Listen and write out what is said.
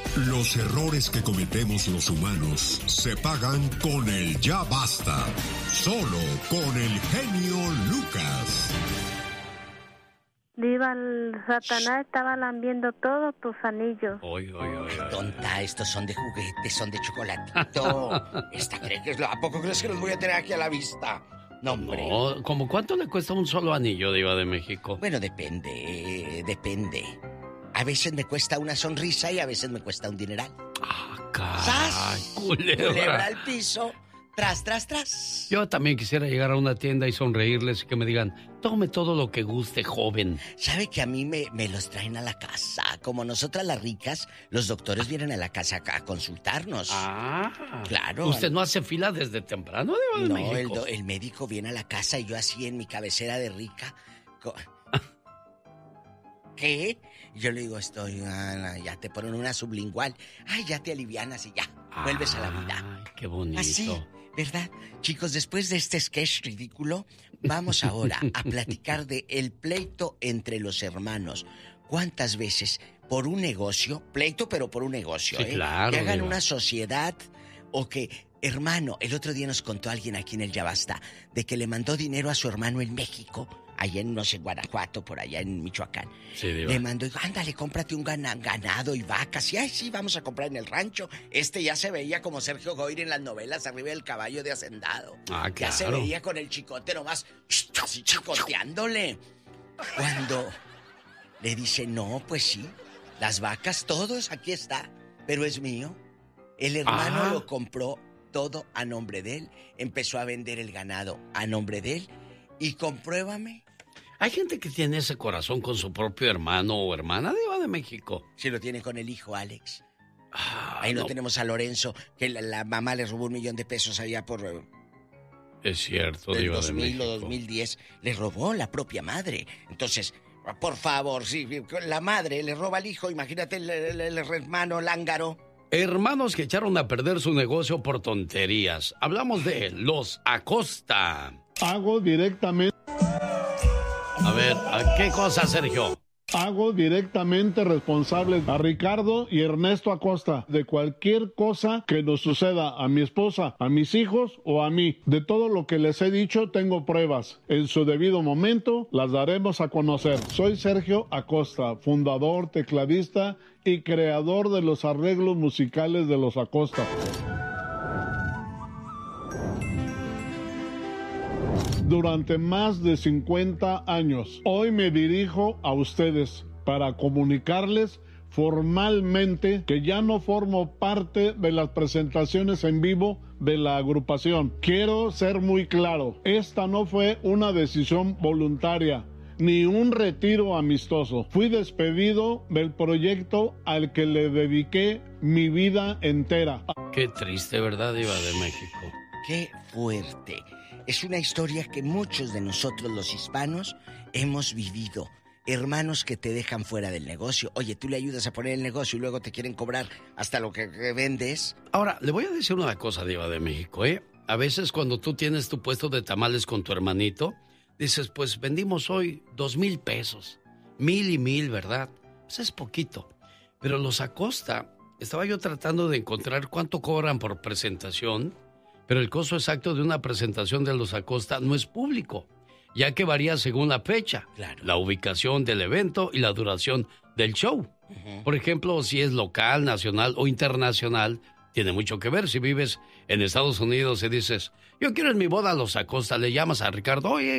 Los errores que cometemos los humanos se pagan con el ya basta. Solo con el genio Lucas. Diva, el Satanás estaba lambiendo todos tus anillos. Oy. Tonta, estos son de juguete, son de chocolatito. ¿Esta cree que es ¿A poco crees que los voy a tener aquí a la vista? No, hombre. No, ¿cómo cuánto le cuesta un solo anillo, Diva de México? Bueno, depende. A veces me cuesta una sonrisa y a veces me cuesta un dineral. Caray, ¡Sas! Culebra al piso. Tras. Yo también quisiera llegar a una tienda y sonreírles y que me digan, tome todo lo que guste, joven. ¿Sabe que a mí me los traen a la casa? Como nosotras las ricas, los doctores vienen a la casa a consultarnos. Claro. ¿Usted no hace fila desde temprano, Diva de México? No, el médico viene a la casa y yo así en mi cabecera de rica. ¿Qué? Yo le digo, ya te ponen una sublingual. Ay, ya te alivianas y ya, vuelves a la vida. Ay, qué bonito. Así, ¿verdad? Chicos, después de este sketch ridículo, vamos ahora a platicar de el pleito entre los hermanos. ¿Cuántas veces por un negocio, pleito pero por un negocio, sí, claro, que hagan Diva. una sociedad o que, hermano, el otro día nos contó alguien aquí en el Ya Basta de que le mandó dinero a su hermano en México, allá en, no sé, Guanajuato, por allá en Michoacán. Sí, Diva. Le mandó, ándale, cómprate un ganado y vacas. Y ay, sí, vamos a comprar en el rancho. Ya se veía como Sergio Goyri en las novelas, arriba del caballo de hacendado. Claro. Ya se veía con el chicote nomás, así chicoteándole. Cuando le dice, no, pues sí, las vacas, todos, aquí está, pero es mío. El hermano lo compró todo a nombre de él, empezó a vender el ganado a nombre de él y compruébame. Hay gente que tiene ese corazón con su propio hermano o hermana, Diva de México. Si lo tiene con el hijo, Alex. Ahí no tenemos a Lorenzo, que la mamá le robó $1,000,000 allá por... Es cierto, del Diva 2000 de México. o 2010, le robó la propia madre. Entonces, por favor, si la madre le roba al hijo, imagínate el hermano lángaro. Hermanos que echaron a perder su negocio por tonterías. Hablamos de los Acosta. Hago directamente... A ver, ¿qué cosa, Sergio? Hago directamente responsable a Ricardo y Ernesto Acosta de cualquier cosa que nos suceda a mi esposa, a mis hijos o a mí. De todo lo que les he dicho tengo pruebas. En su debido momento las daremos a conocer. Soy Sergio Acosta, fundador, tecladista y creador de los arreglos musicales de los Acosta. Durante más de 50 años. Hoy me dirijo a ustedes para comunicarles formalmente que ya no formo parte de las presentaciones en vivo de la agrupación. Quiero ser muy claro, esta no fue una decisión voluntaria ni un retiro amistoso. Fui despedido del proyecto al que le dediqué mi vida entera. Qué triste, ¿verdad, Diva de México? Qué fuerte. Es una historia que muchos de nosotros los hispanos hemos vivido. Hermanos que te dejan fuera del negocio. Oye, tú le ayudas a poner el negocio y luego te quieren cobrar hasta lo que vendes. Ahora, le voy a decir una cosa, Diva de México, ¿eh? A veces cuando tú tienes tu puesto de tamales con tu hermanito, dices, pues vendimos hoy 2,000 pesos. 1,000 y 1,000, ¿verdad? Pues es poquito. Pero los Acosta, estaba yo tratando de encontrar cuánto cobran por presentación, pero el costo exacto de una presentación de los Acosta no es público, ya que varía según la fecha, claro, la ubicación del evento y la duración del show. Por ejemplo, si es local, nacional o internacional, tiene mucho que ver. Si vives en Estados Unidos y dices, yo quiero en mi boda a los Acosta, le llamas a Ricardo, oye,